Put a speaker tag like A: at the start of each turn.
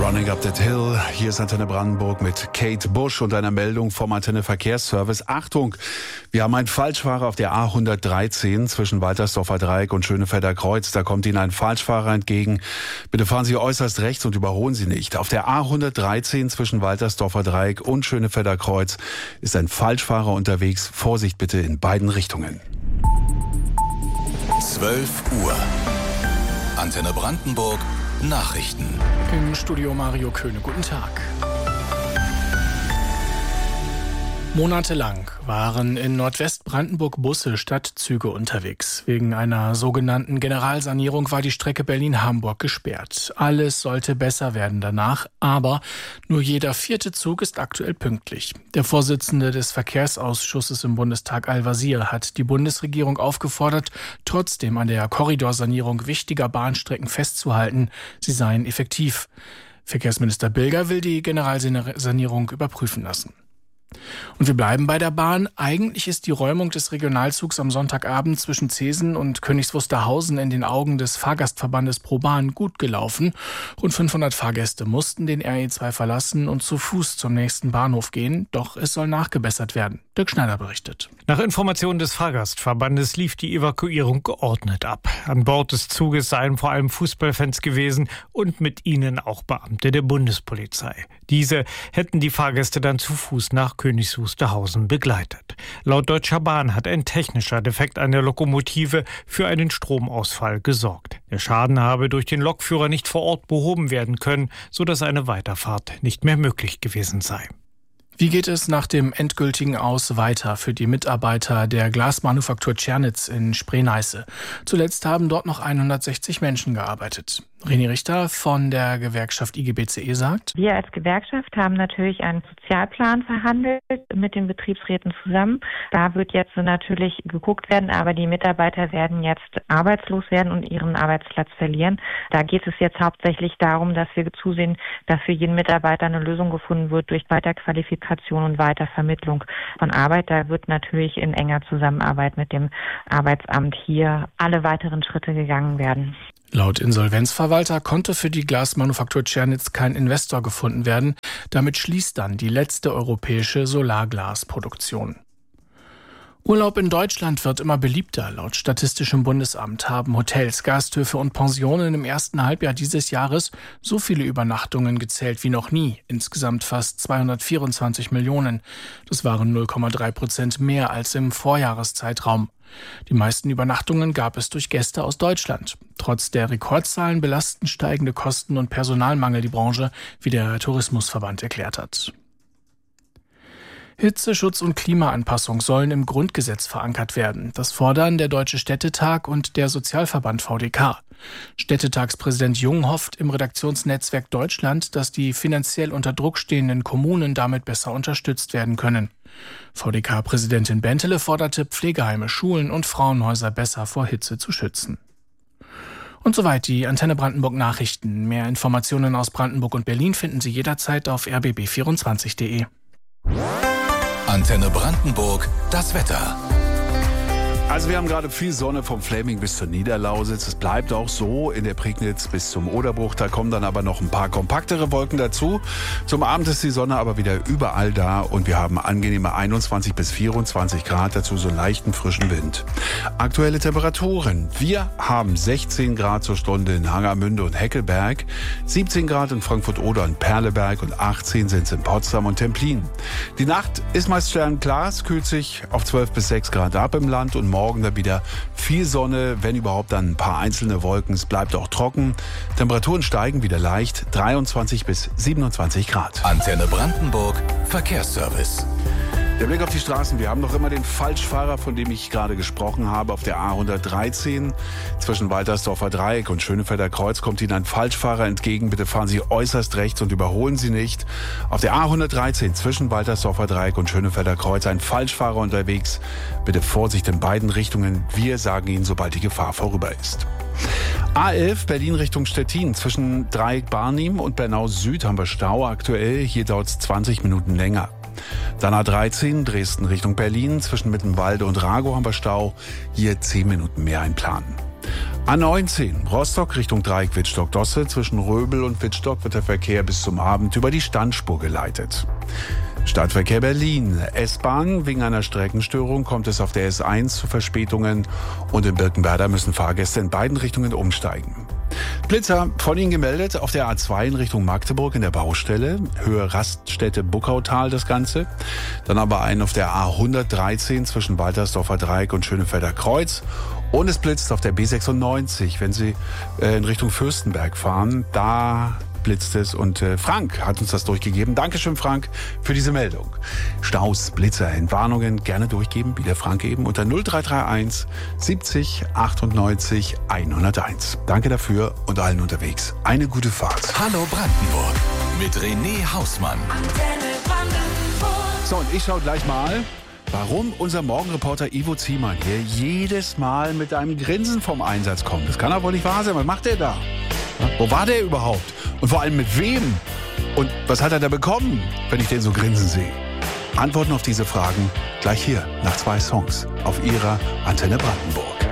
A: Running Up That Hill. Hier ist Antenne Brandenburg mit Kate Busch und einer Meldung vom Antenne Verkehrsservice. Achtung, wir haben einen Falschfahrer auf der A113 zwischen Waltersdorfer Dreieck und Schönefelder Kreuz. Da kommt Ihnen ein Falschfahrer entgegen. Bitte fahren Sie äußerst rechts und überholen Sie nicht. Auf der A113 zwischen Waltersdorfer Dreieck und Schönefelder Kreuz ist ein Falschfahrer unterwegs. Vorsicht bitte in beiden Richtungen.
B: 12 Uhr. Antenne Brandenburg. Nachrichten.
C: Im Studio Mario Köhne. Guten Tag. Monatelang waren in Nordwestbrandenburg Busse statt Züge unterwegs. Wegen einer sogenannten Generalsanierung war die Strecke Berlin-Hamburg gesperrt. Alles sollte besser werden danach, aber nur jeder 4. Zug ist aktuell pünktlich. Der Vorsitzende des Verkehrsausschusses im Bundestag Al-Wazir hat die Bundesregierung aufgefordert, trotzdem an der Korridorsanierung wichtiger Bahnstrecken festzuhalten. Sie seien effektiv. Verkehrsminister Bilger will die Generalsanierung überprüfen lassen. Und wir bleiben bei der Bahn. Eigentlich ist die Räumung des Regionalzugs am Sonntagabend zwischen Zeesen und Königs Wusterhausen in den Augen des Fahrgastverbandes ProBahn gut gelaufen. Rund 500 Fahrgäste mussten den RE2 verlassen und zu Fuß zum nächsten Bahnhof gehen. Doch es soll nachgebessert werden. Dirk Schneider berichtet.
D: Nach Informationen des Fahrgastverbandes lief die Evakuierung geordnet ab. An Bord des Zuges seien vor allem Fußballfans gewesen und mit ihnen auch Beamte der Bundespolizei. Diese hätten die Fahrgäste dann zu Fuß nach Königs Wusterhausen begleitet. Laut Deutscher Bahn hat ein technischer Defekt an der Lokomotive für einen Stromausfall gesorgt. Der Schaden habe durch den Lokführer nicht vor Ort behoben werden können, sodass eine Weiterfahrt nicht mehr möglich gewesen sei.
C: Wie geht es nach dem endgültigen Aus weiter für die Mitarbeiter der Glasmanufaktur Tschernitz in Spree-Neiße? Zuletzt haben dort noch 160 Menschen gearbeitet. René Richter von der Gewerkschaft IGBCE sagt:
E: Wir als Gewerkschaft haben natürlich einen Sozialplan verhandelt mit den Betriebsräten zusammen. Da wird jetzt natürlich geguckt werden, aber die Mitarbeiter werden jetzt arbeitslos werden und ihren Arbeitsplatz verlieren. Da geht es jetzt hauptsächlich darum, dass wir zusehen, dass für jeden Mitarbeiter eine Lösung gefunden wird durch Weiterqualifikation und Weitervermittlung von Arbeit. Da wird natürlich in enger Zusammenarbeit mit dem Arbeitsamt hier alle weiteren Schritte gegangen werden.
C: Laut Insolvenzverwalter konnte für die Glasmanufaktur Tschernitz kein Investor gefunden werden. Damit schließt dann die letzte europäische Solarglasproduktion. Urlaub in Deutschland wird immer beliebter. Laut Statistischem Bundesamt haben Hotels, Gasthöfe und Pensionen im ersten Halbjahr dieses Jahres so viele Übernachtungen gezählt wie noch nie. Insgesamt fast 224 Millionen. Das waren 0,3% mehr als im Vorjahreszeitraum. Die meisten Übernachtungen gab es durch Gäste aus Deutschland. Trotz der Rekordzahlen belasten steigende Kosten und Personalmangel die Branche, wie der Tourismusverband erklärt hat. Hitzeschutz und Klimaanpassung sollen im Grundgesetz verankert werden. Das fordern der Deutsche Städtetag und der Sozialverband VDK. Städtetagspräsident Jung hofft im Redaktionsnetzwerk Deutschland, dass die finanziell unter Druck stehenden Kommunen damit besser unterstützt werden können. VDK-Präsidentin Bentele forderte Pflegeheime, Schulen und Frauenhäuser besser vor Hitze zu schützen. Und soweit die Antenne Brandenburg Nachrichten. Mehr Informationen aus Brandenburg und Berlin finden Sie jederzeit auf rbb24.de.
B: Antenne Brandenburg, das Wetter.
A: Also wir haben gerade viel Sonne vom Fläming bis zur Niederlausitz. Es bleibt auch so in der Prignitz bis zum Oderbruch. Da kommen dann aber noch ein paar kompaktere Wolken dazu. Zum Abend ist die Sonne aber wieder überall da und wir haben angenehme 21 bis 24 Grad, dazu so einen leichten frischen Wind. Aktuelle Temperaturen. Wir haben 16 Grad zur Stunde in Hangermünde und Heckelberg, 17 Grad in Frankfurt-Oder und Perleberg und 18 sind es in Potsdam und Templin. Die Nacht ist meist sternklar, es kühlt sich auf 12 bis 6 Grad ab im Land und morgen dann wieder viel Sonne, wenn überhaupt dann ein paar einzelne Wolken. Es bleibt auch trocken. Temperaturen steigen wieder leicht, 23 bis 27 Grad.
B: Antenne Brandenburg, Verkehrsservice.
A: Der Blick auf die Straßen. Wir haben noch immer den Falschfahrer, von dem ich gerade gesprochen habe. Auf der A113 zwischen Waltersdorfer Dreieck und Schönefelder Kreuz kommt Ihnen ein Falschfahrer entgegen. Bitte fahren Sie äußerst rechts und überholen Sie nicht. Auf der A113 zwischen Waltersdorfer Dreieck und Schönefelder Kreuz ein Falschfahrer unterwegs. Bitte Vorsicht in beiden Richtungen. Wir sagen Ihnen, sobald die Gefahr vorüber ist. A11 Berlin Richtung Stettin. Zwischen Dreieck Barnim und Bernau Süd haben wir Stau aktuell. Hier dauert es 20 Minuten länger. Dann A13 Dresden Richtung Berlin. Zwischen Mittenwalde und Rago haben wir Stau. Hier 10 Minuten mehr einplanen. A19 Rostock Richtung Dreieck Wittstock-Dosse. Zwischen Röbel und Wittstock wird der Verkehr bis zum Abend über die Standspur geleitet. Stadtverkehr Berlin. S-Bahn. Wegen einer Streckenstörung kommt es auf der S1 zu Verspätungen und in Birkenwerder müssen Fahrgäste in beiden Richtungen umsteigen. Blitzer von Ihnen gemeldet auf der A2 in Richtung Magdeburg in der Baustelle. Höhe Raststätte Buckautal das Ganze. Dann aber einen auf der A113 zwischen Waltersdorfer Dreieck und Schönefelder Kreuz. Und es blitzt auf der B96, wenn Sie in Richtung Fürstenberg fahren. Da blitzt es und Frank hat uns das durchgegeben. Dankeschön, Frank, für diese Meldung. Staus, Blitzer, Entwarnungen gerne durchgeben, wie der Frank eben, unter 0331 70 98 101. Danke dafür und allen unterwegs. Eine gute Fahrt.
B: Hallo Brandenburg mit René Hausmann.
A: So, und ich schaue gleich mal, warum unser Morgenreporter Ivo Ziemann hier jedes Mal mit einem Grinsen vom Einsatz kommt. Das kann doch wohl nicht wahr sein. Was macht der da? Wo war der überhaupt? Und vor allem mit wem? Und was hat er da bekommen, wenn ich den so grinsen sehe? Antworten auf diese Fragen gleich hier nach 2 Songs auf Ihrer Antenne Brandenburg.